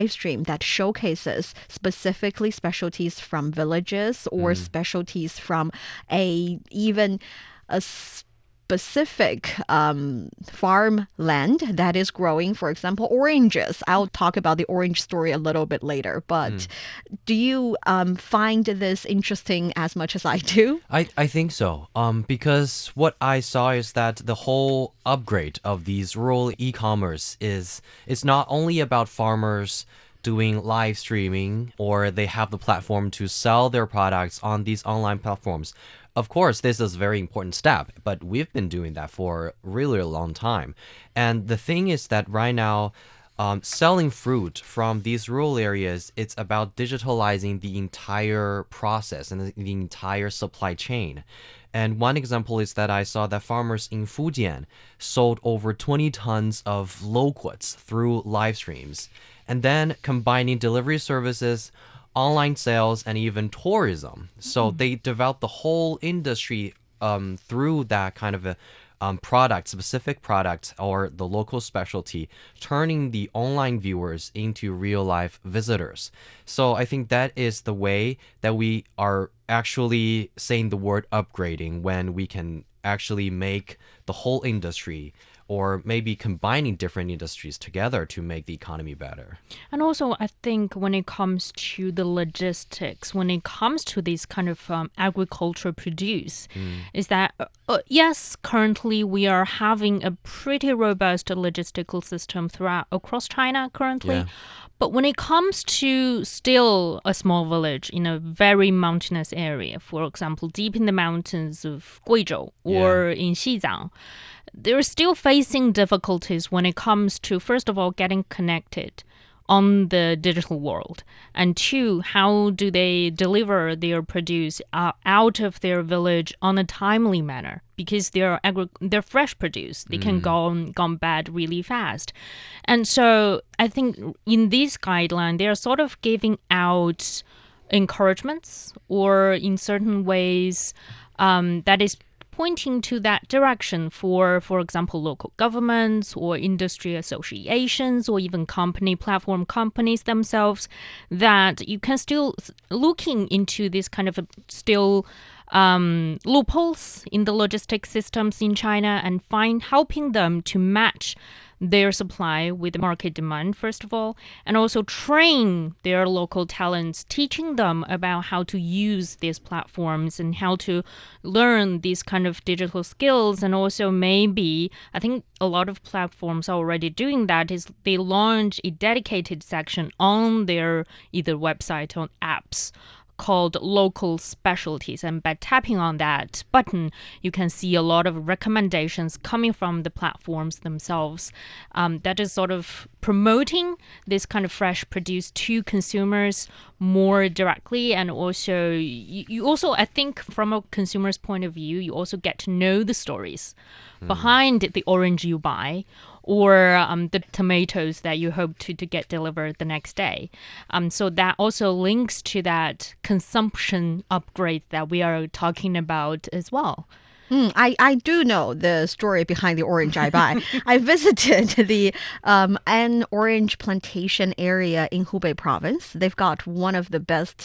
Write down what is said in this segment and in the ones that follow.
stream that showcases specifically specialties from villages or specialties from even a specific farmland that is growing, for example, oranges. I'll talk about the orange story a little bit later, but do you find this interesting as much as I do? I think so. Because what I saw is that the whole upgrade of these rural e-commerce it's not only about farmers doing live streaming or they have the platform to sell their products on these online platforms. Of course, this is a very important step, but we've been doing that for really a long time. And the thing is that right now, selling fruit from these rural areas, it's about digitalizing the entire process and the entire supply chain. And one example is that I saw that farmers in Fujian sold over 20 tons of loquats through live streams. And then combining delivery services, online sales, and even tourism. So they developed the whole industry through that kind of a specific product or the local specialty, turning the online viewers into real life visitors. So I think that is the way that we are actually saying the word upgrading, when we can actually make the whole industry, or maybe combining different industries together to make the economy better. And also, I think when it comes to the logistics, when it comes to this kind of agricultural produce, is that, yes, currently we are having a pretty robust logistical system across China currently. Yeah. But when it comes to still a small village in a very mountainous area, for example, deep in the mountains of Guizhou or in Xizang, they're still facing difficulties when it comes to, first of all, getting connected on the digital world, and two, how do they deliver their produce out of their village on a timely manner, because they're fresh produce. They can gone bad really fast. And so I think in this guideline, they are sort of giving out encouragements, or in certain ways that is pointing to that direction for example, local governments or industry associations or even platform companies themselves, that you can still looking into this kind of still loopholes in the logistic systems in China and helping them to match their supply with the market demand, first of all, and also train their local talents, teaching them about how to use these platforms and how to learn these kind of digital skills. And also maybe, I think a lot of platforms are already doing that, is they launch a dedicated section on their either website or apps called local specialties, and by tapping on that button you can see a lot of recommendations coming from the platforms themselves, that is sort of promoting this kind of fresh produce to consumers more directly. And also you also, I think from a consumer's point of view, you also get to know the stories behind the orange you buy, or the tomatoes that you hope to get delivered the next day. So that also links to that consumption upgrade that we are talking about as well. I do know the story behind the orange I buy. I visited the an orange plantation area in Hubei province. They've got one of the best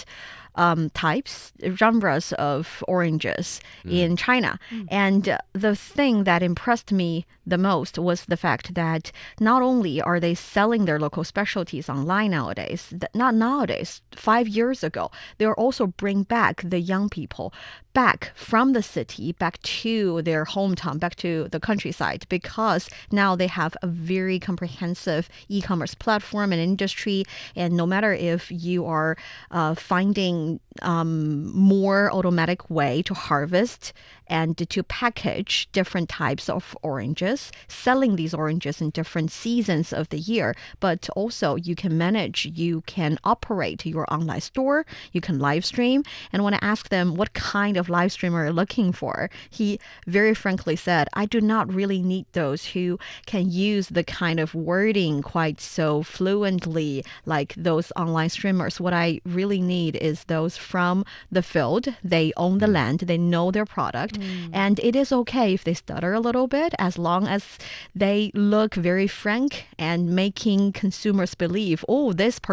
genres of oranges in China. And the thing that impressed me the most was the fact that not only are they selling their local specialties online nowadays, not nowadays, 5 years ago, they're also bring back the young people back from the city, back to their hometown, back to the countryside, because now they have a very comprehensive e-commerce platform and industry. And no matter if you are finding more automatic way to harvest and to package different types of oranges, selling these oranges in different seasons of the year, but also you can manage, you can operate your online store, you can live stream. And when I asked them what kind of live streamer you're looking for, he very frankly said, I do not really need those who can use the kind of wording quite so fluently like those online streamers. What I really need is those from the field. They own the land, they know their product, and it is okay if they stutter a little bit, as long as they look very frank and making consumers believe, oh, this person